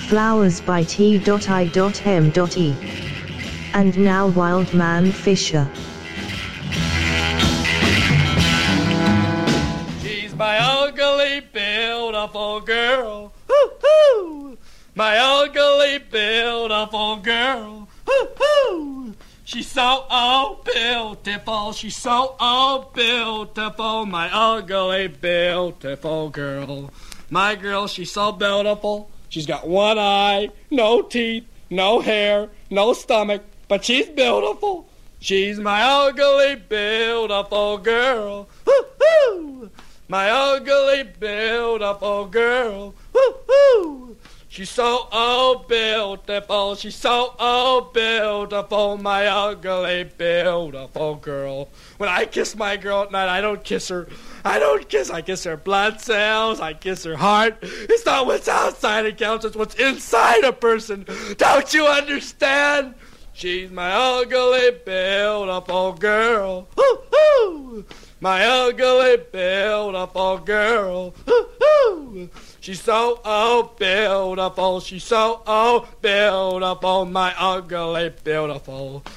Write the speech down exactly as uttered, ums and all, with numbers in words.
Flowers by T I M E. And now Wildman Fisher. She's my ugly, beautiful girl. Hoo-hoo! My ugly, beautiful girl. Hoo-hoo! She's so oh beautiful, she's so oh beautiful, my ugly, beautiful girl. My girl, she's so beautiful. She's got one eye, no teeth, no hair, no stomach, but she's beautiful. She's my ugly, beautiful girl. Hoo-hoo! My ugly, beautiful girl. Hoo-hoo! She's so oh beautiful, she's so oh beautiful, my ugly, beautiful girl. When I kiss my girl at night, I don't kiss her. I don't kiss, I kiss her blood cells, I kiss her heart. It's not what's outside that counts, it's what's inside a person. Don't you understand? She's my ugly, beautiful girl. Hoo-hoo! My ugly, beautiful girl. Hoo-hoo! She's so oh beautiful, she's so oh beautiful, my ugly, beautiful